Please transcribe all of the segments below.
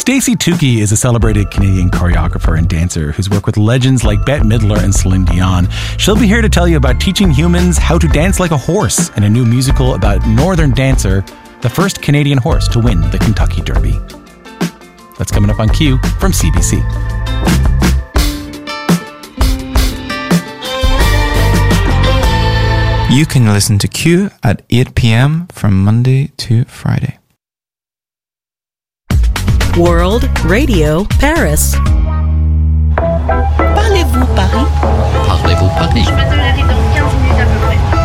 Stacey Tukey is a celebrated Canadian choreographer and dancer who's worked with legends like Bette Midler and Celine Dion. She'll be here to tell you about teaching humans how to dance like a horse in a new musical about Northern Dancer, the first Canadian horse to win the Kentucky Derby. That's coming up on Q from CBC. You can listen to Q at 8 p.m. from Monday to Friday. World Radio Paris. Parlez-vous Paris? Parlez-vous Paris? Je peux te l'arrêter dans 15 minutes à peu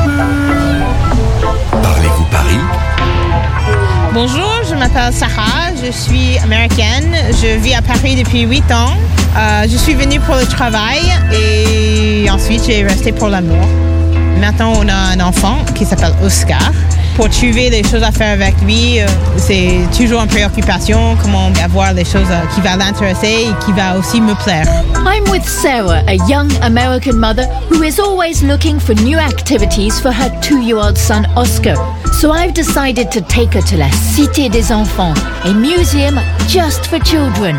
près. Parlez-vous Paris? Bonjour, je m'appelle Sarah, je suis américaine, je vis à Paris depuis 8 ans. Je suis venue pour le travail et ensuite j'ai resté pour l'amour. Maintenant, on a un enfant qui s'appelle Oscar. Pour trouver des choses à faire avec lui, c'est toujours une préoccupation, comment avoir des choses qui vont l'intéresser et qui vont aussi me plaire. I'm with Sarah, a young American mother who is always looking for new activities for her 2-year-old son Oscar. So I've decided to take her to la Cité des Enfants, a museum just for children.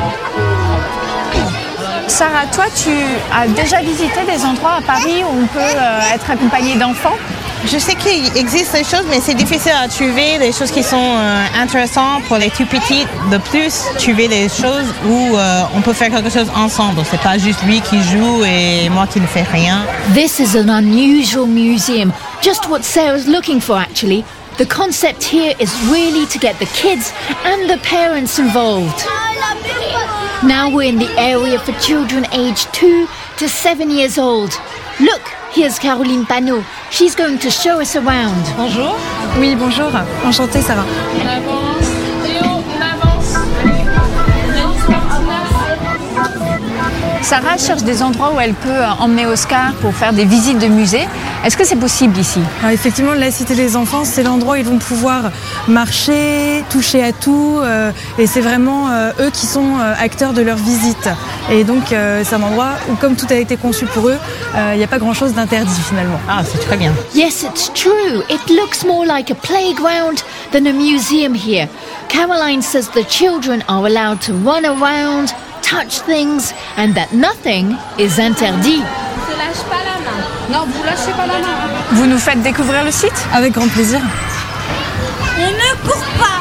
Sarah, toi, tu as déjà visité des endroits à Paris où on peut être accompagné d'enfants? Je sais qu'il existe des choses, mais c'est difficile à trouver des choses qui sont intéressantes pour les tout petits. De plus, trouver des choses où on peut faire quelque chose ensemble. C'est pas juste lui qui joue et moi qui ne fais rien. This is an unusual museum, just what Sarah's looking for actually. The concept here is really to get the kids and the parents involved. Now we're in the area for children aged 2 to 7 years old. Look, here's Caroline Panot. She's going to show us around. Bonjour. Oui, bonjour. Enchantée, Sarah. On avance. Théo, on avance. Sarah cherche des endroits où elle peut emmener Oscar pour faire des visites de musées. Est-ce que c'est possible ici? Effectivement, la Cité des Enfants, c'est l'endroit où ils vont pouvoir marcher, toucher à tout. Et c'est vraiment eux qui sont acteurs de leur visite. Et donc, c'est un endroit où, comme tout a été conçu pour eux, il n'y a pas grand-chose d'interdit finalement. Ah, c'est très bien. Yes, it's true. It looks more like a playground than a museum here. Caroline says the children are allowed to run around, touch things, and that nothing is interdit. On se lâche pas la main. Non, vous lâchez pas la main. Vous nous faites découvrir le site? Avec grand plaisir. On ne court pas.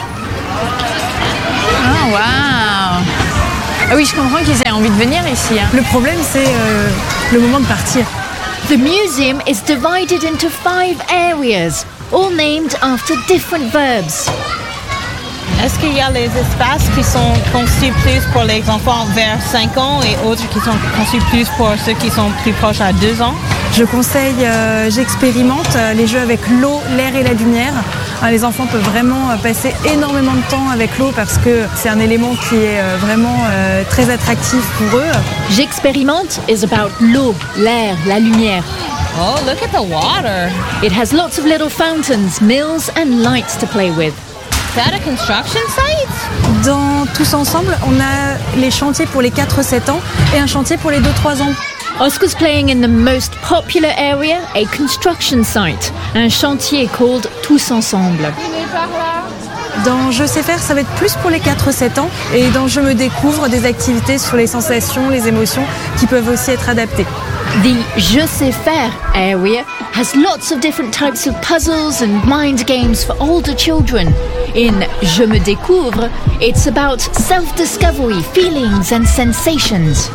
Ah, waouh! Ah oui, je comprends qu'ils aient envie de venir ici. Le problème, c'est le moment de partir. The museum is divided into 5 areas, all named after different verbs. Est-ce qu'il y a les espaces qui sont conçus plus pour les enfants vers 5 ans et autres qui sont conçus plus pour ceux qui sont plus proches à 2 ans? Je conseille, j'expérimente les jeux avec l'eau, l'air et la lumière. Les enfants peuvent vraiment passer énormément de temps avec l'eau parce que c'est un élément qui est vraiment très attractif pour eux. J'expérimente is about l'eau, l'air, la lumière. Oh, look at the water. It has lots of little fountains, mills and lights to play with. Is that a construction site? Dans Tous Ensemble, on a les chantiers pour les 4-7 ans et un chantier pour les 2-3 ans. Oscar's playing in the most popular area, a construction site, un chantier called Tous Ensemble. Dans Je sais faire, ça va être plus pour les 4-7 ans. Et dans Je me découvre, des activités sur les sensations, les émotions qui peuvent aussi être adaptées. The Je sais faire area has lots of different types of puzzles and mind games for older children. In Je me découvre, it's about self-discovery, feelings and sensations.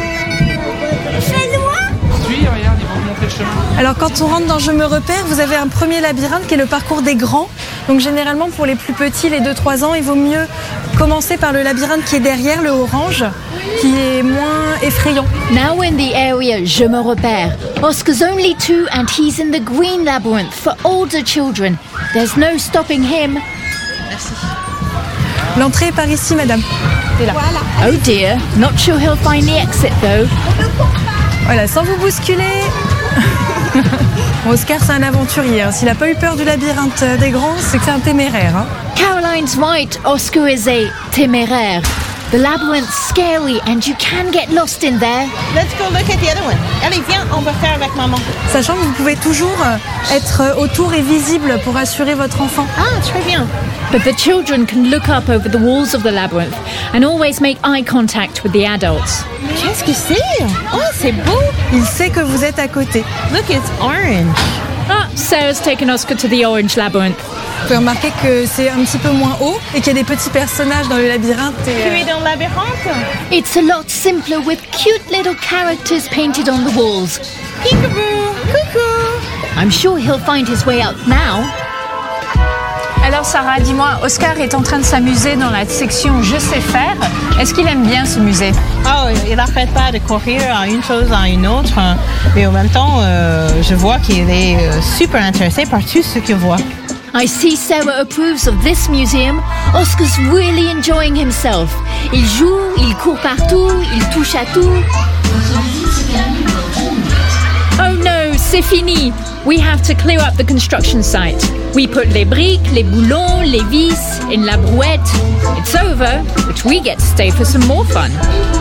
Alors quand on rentre dans Je me repère, vous avez un premier labyrinthe qui est le parcours des grands. Donc généralement pour les plus petits, les 2-3 ans, il vaut mieux commencer par le labyrinthe qui est derrière, le orange, qui est moins effrayant. Now we're in the area Je me repère. Oscar's only 2 and he's in the green labyrinth for older children. There's no stopping him. Merci. L'entrée est par ici, madame. C'est là. Voilà. Oh dear, not sure he'll find the exit though. Voilà, sans vous bousculer. Oscar, c'est un aventurier. S'il n'a pas eu peur du labyrinthe des grands, c'est que c'est un téméraire. Caroline's right, Oscar is a téméraire. The labyrinth's scary and you can get lost in there. Let's go look at the other one. Allez, viens, on va faire avec maman. Sachant que vous pouvez toujours être autour et visible pour assurer votre enfant. Ah, très bien. But the children can look up over the walls of the labyrinth and always make eye contact with the adults. Qu'est-ce que c'est? Oh, c'est beau. Il sait que vous êtes à côté. Look, it's orange. Ah, Sarah's taken Oscar to the orange labyrinth. Vous pouvez remarquer que c'est un petit peu moins haut et qu'il y a des petits personnages dans le labyrinthe. Tu es dans le labyrinthe? It's a lot simpler with cute little characters painted on the walls. Peekaboo, coucou. I'm sure he'll find his way out now. Alors Sarah, dis-moi, Oscar est en train de s'amuser dans la section Je sais faire. Est-ce qu'il aime bien ce musée? Oh, il n'arrête pas de courir à une chose à une autre. Mais en même temps, je vois qu'il est super intéressé par tout ce qu'il voit. I see Sarah approves of this museum. Oscar's really enjoying himself. Il joue, il court partout, il touche à tout. Oh no, c'est fini. We have to clear up the construction site. We put les briques, les boulons, les vis in la brouette. It's over, but we get to stay for some more fun.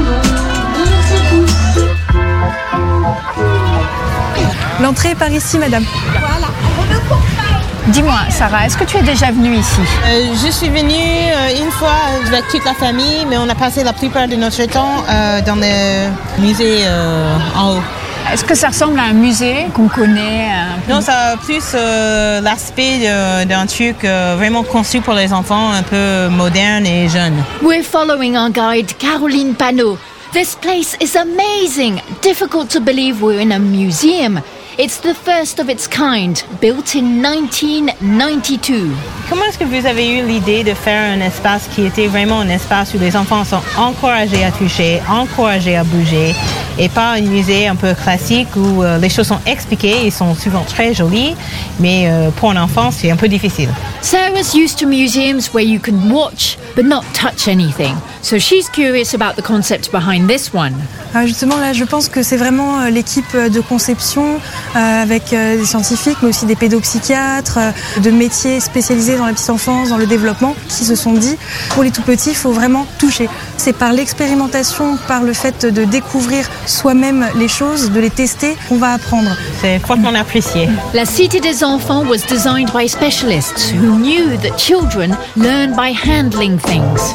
L'entrée est par ici, madame. Voilà. Dis-moi, Sarah, est-ce que tu es déjà venue ici? Je suis venue une fois avec toute la famille, mais on a passé la plupart de notre temps dans le musée en haut. Est-ce que ça ressemble à un musée qu'on connaît? Non, ça a plus l'aspect d'un truc vraiment conçu pour les enfants, un peu moderne et jeune. We're following our guide, Caroline Panot. This place is amazing. Difficult to believe we're in a museum. It's the first of its kind, built in 1992. Comment est-ce que vous avez eu l'idée de faire un espace qui était vraiment un espace où les enfants sont encouragés à toucher, encouragés à bouger, et pas un musée un peu classique où les choses sont expliquées, ils sont souvent très jolis, mais pour un enfant, c'est un peu difficile. Sarah's used to museums where you can watch but not touch anything, so she's curious about the concept behind this one. Justement, là, je pense que c'est vraiment l'équipe de conception avec des scientifiques, mais aussi des pédopsychiatres, de métiers spécialisés dans la petite enfance, dans le développement, qui se sont dit, pour les tout-petits, il faut vraiment toucher. C'est par l'expérimentation, par le fait de découvrir soi-même les choses, de les tester, qu'on va apprendre. C'est fortement apprécié. La Cité des enfants was designed by specialists who knew that children learn by handling things.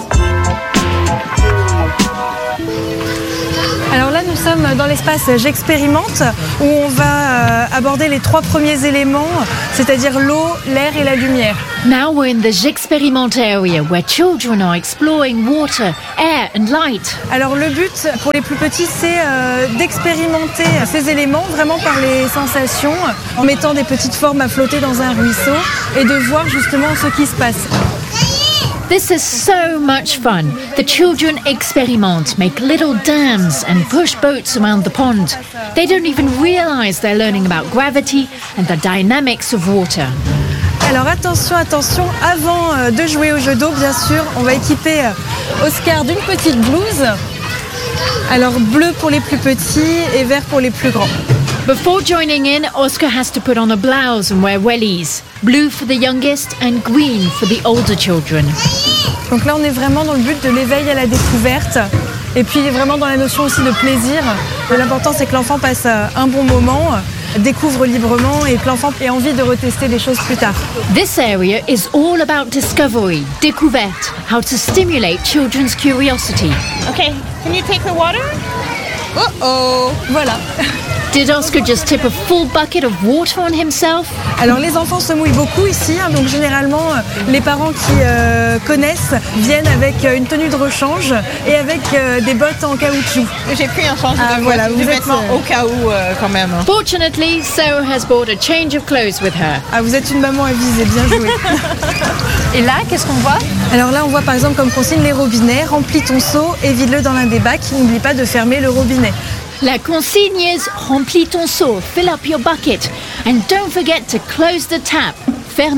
Alors là, nous sommes dans l'espace J'expérimente, où on va aborder les 3 premiers éléments, c'est-à-dire l'eau, l'air et la lumière. Now we're in the J'expérimente area, where children are exploring water, air and light. Alors le but pour les plus petits, c'est d'expérimenter ces éléments vraiment par les sensations, en mettant des petites formes à flotter dans un ruisseau et de voir justement ce qui se passe. This is so much fun. The children experiment, make little dams and push boats around the pond. They don't even realize they're learning about gravity and the dynamics of water. Alors attention, avant de jouer au jeu d'eau, bien sûr, on va équiper Oscar d'une petite blouse. Alors bleu pour les plus petits et vert pour les plus grands. Before joining in, Oscar has to put on a blouse and wear wellies. Blue for the youngest and green for the older children. Donc là, on est vraiment dans le but de l'éveil à la découverte. Et puis vraiment dans la notion aussi de plaisir. L'important, c'est que l'enfant passe un bon moment, découvre librement et que l'enfant ait envie de retester des choses plus tard. This area is all about discovery, découverte, how to stimulate children's curiosity. Okay, can you take the water? Uh-oh. Voilà. Did Oscar just tip a full bucket of water on himself? Alors les enfants se mouillent beaucoup ici, donc généralement les parents qui connaissent viennent avec une tenue de rechange et avec des bottes en caoutchouc. J'ai pris un change de voilà, vêtements au cas où quand même. Fortunately, Sarah has brought a change of clothes with her. Ah, vous êtes une maman avisée, bien joué. Et là, qu'est-ce qu'on voit? Alors là, on voit par exemple comme consigne les robinets. Remplis ton seau et vide-le dans l'un des bacs. N'oublie pas de fermer le robinet. La consigne is remplis ton seau, fill up your bucket, and don't forget to close the tap. Fermez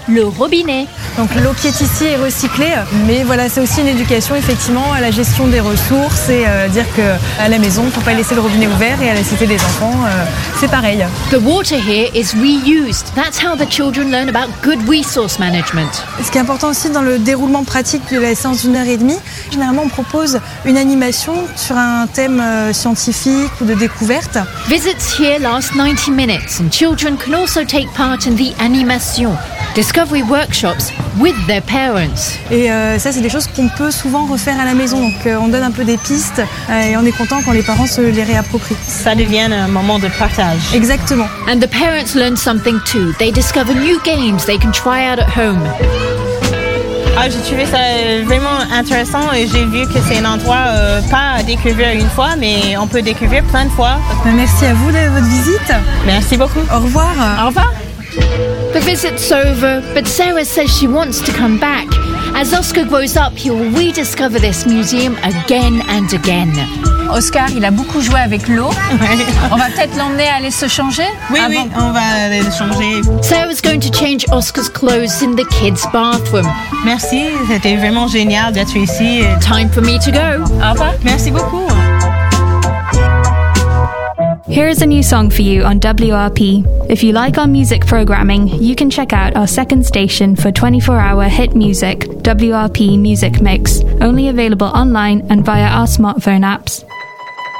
le robinet. Donc l'eau qui est ici est recyclée, mais voilà, c'est aussi une éducation effectivement à la gestion des ressources et dire qu'à la maison, il ne faut pas laisser le robinet ouvert et à la cité des enfants, c'est pareil. The water here is reused. That's how the children learn about good resource management. Ce qui est important aussi dans le déroulement pratique de la séance d'1h30, généralement on propose une animation sur un thème scientifique ou de découverte. Visits here last 90 minutes and children can also take part in the animation, discovery workshops with their parents. Et ça, c'est des choses qu'on peut souvent refaire à la maison. Donc on donne un peu des pistes et on est content quand les parents se les réapproprient. Ça devient un moment de partage. Exactement. And the parents learn something too. They discover new games they can try out at home. J'ai trouvé ça vraiment intéressant et j'ai vu que c'est un endroit pas à découvrir une fois, mais on peut découvrir plein de fois. Merci à vous de votre visite. Merci beaucoup. Au revoir. Au revoir. The visit's over, but Sarah says she wants to come back. As Oscar grows up, he will rediscover this museum again and again. Oscar, il a beaucoup joué avec l'eau. On va peut-être l'emmener à aller se changer. Oui, on va aller le changer. Sarah's going to change Oscar's clothes in the kids' bathroom. Merci, c'était vraiment génial d'être ici. Time for me to go. Au revoir. Merci beaucoup. Here's a new song for you on WRP. If you like our music programming, you can check out our second station for 24-hour hit music, WRP Music Mix, only available online and via our smartphone apps.